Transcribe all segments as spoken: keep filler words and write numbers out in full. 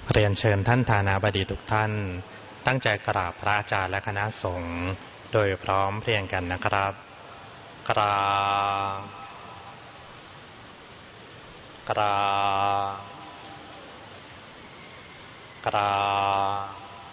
เรียนเชิญท่านธานาบดีทุกท่านตั้งใจกราบพระอาจารย์และคณะสงฆ์โดยพร้อมเพรียงกันนะครับกราบกราบกราบ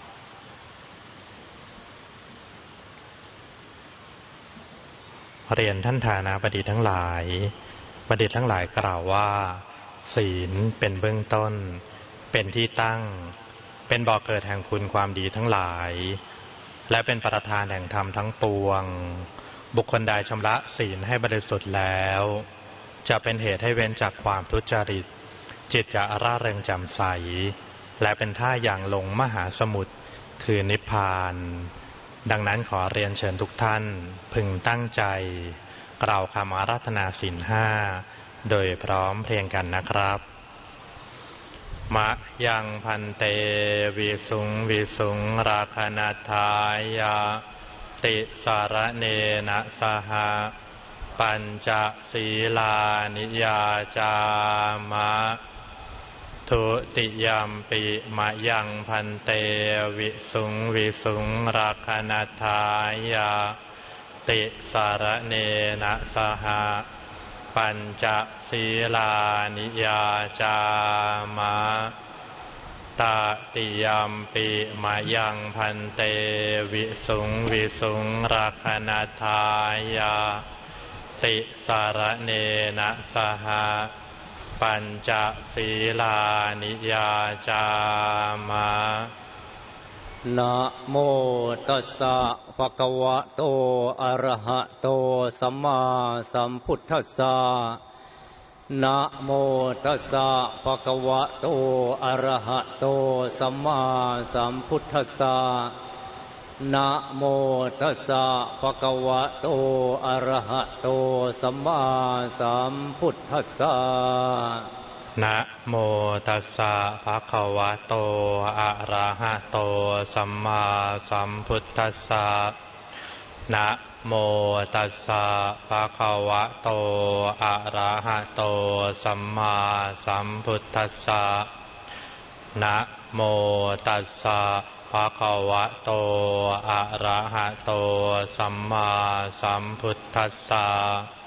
เรียนท่านธานาบดีทั้งหลายบดีทั้งหลายกล่าวว่าศีลเป็นเบื้องต้นเป็นที่ตั้งเป็นบ่อเกิดแห่งคุณความดีทั้งหลายและเป็นประธานแห่งธรรมทั้งปวงบุคคลใดชำระศีลให้บริสุทธิ์แล้วจะเป็นเหตุให้เว้นจากความทุจริตจิตจะร่าเริงแจ่มใสและเป็นท่าอย่างลงมหาสมุทรคือนิพพานดังนั้นขอเรียนเชิญทุกท่านพึงตั้งใจกล่าวคำอาราธนาศีลห้าโดยพร้อมเพรียงกันนะครับมะยังพันเตวิสุงวิสุงราคณัฏฐายะติสารเนนะสหปัญจศีลานิยาจามะทุติยัมปิมะยังพันเตวิสุงวิสุงราคณัฏฐายะติสารเนนะสหปัญจศีลานิยาจามะตติยัมปิมะยังพันเตวิสุงวิสุงราคณัฏฐายะติสารเนนะสหปัญจศีลานิยาจามะนะโมตัสสะภะคะวะโตอะระหะโตสัมมาสัมพุทธัสสะนะโมตัสสะภะคะวะโตอะระหะโตสัมมาสัมพุทธัสสะนะโมตัสสะภะคะวะโตอะระหะโตสัมมาสัมพุทธัสสะนะโมตัสสะภะคะวะโตอะระหะโตสัมมาสัมพุทธัสสะนะโมตัสสะภะคะวะโตอะระหะโตสัมมาสัมพุทธัสสะนะโมตัสสะภะคะวะโตอะระหะโตสัมมาสัมพุทธัสสะ